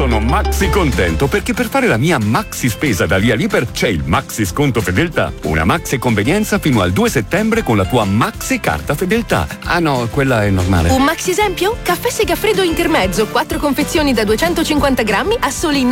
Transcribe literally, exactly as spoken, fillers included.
sono maxi contento perché per fare la mia maxi spesa da lì a Liper c'è il maxi sconto fedeltà. Una maxi convenienza fino al due settembre con la tua maxi carta fedeltà. Ah no, quella è normale. Un maxi esempio? Caffè Segafredo intermezzo, quattro confezioni da duecentocinquanta grammi a soli